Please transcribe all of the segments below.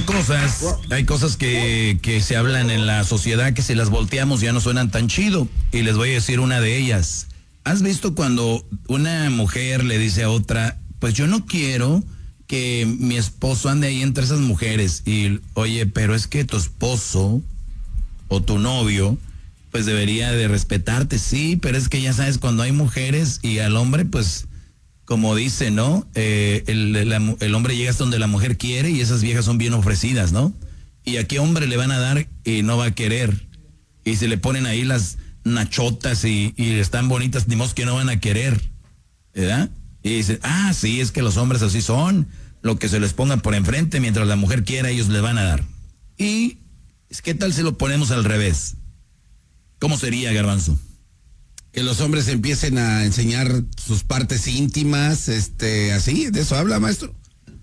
hay cosas que se hablan en la sociedad que si las volteamos ya no suenan tan chido. Y les voy a decir una de ellas. ¿Has visto cuando una mujer le dice a otra, pues yo no quiero que mi esposo ande ahí entre esas mujeres? Y, oye, pero es que tu esposo o tu novio, pues debería de respetarte, sí, pero es que ya sabes, cuando hay mujeres y al hombre, pues, como dice, ¿no? El hombre llega hasta donde la mujer quiere y esas viejas son bien ofrecidas, ¿no? ¿Y a qué hombre le van a dar y no va a querer? Y se le ponen ahí las nachotas y están bonitas, ni modo que no van a querer, ¿verdad? Y dice, sí, es que los hombres así son, lo que se les ponga por enfrente, mientras la mujer quiera, ellos le van a dar. Y, ¿qué tal si lo ponemos al revés? ¿Cómo sería, Garbanzo? Que los hombres empiecen a enseñar sus partes íntimas, así, ¿de eso habla, maestro?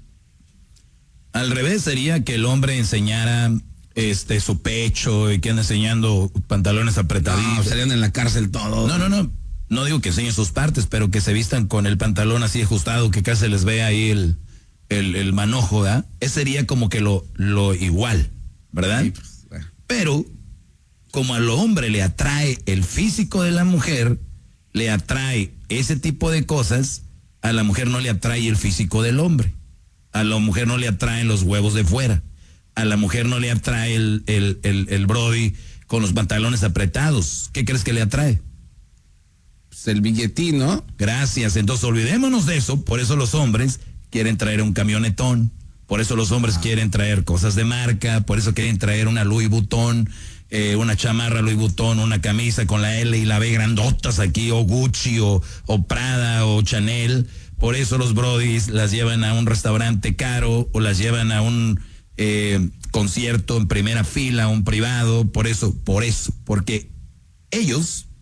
Al revés sería que el hombre enseñara su pecho y que anda enseñando pantalones apretaditos. No, estarían en la cárcel todos. No. No digo que enseñen sus partes, pero que se vistan con el pantalón así ajustado, que casi les vea ahí el manojo, ¿verdad? Ese sería como que lo igual, ¿verdad? Sí, pues, bueno. Pero, como al hombre le atrae el físico de la mujer, le atrae ese tipo de cosas, a la mujer no le atrae el físico del hombre. A la mujer no le atraen los huevos de fuera. A la mujer no le atrae el brody con los pantalones apretados. ¿Qué crees que le atrae? Pues el billetín, ¿no? Gracias. Entonces olvidémonos de eso. Por eso los hombres quieren traer un camionetón. Por eso los hombres quieren traer cosas de marca. Por eso quieren traer una Louis Vuitton, una chamarra Louis Vuitton, una camisa con la L y la B grandotas aquí, o Gucci, o Prada, o Chanel. Por eso los brodis las llevan a un restaurante caro o las llevan a un concierto en primera fila, un privado. Por eso, porque ellos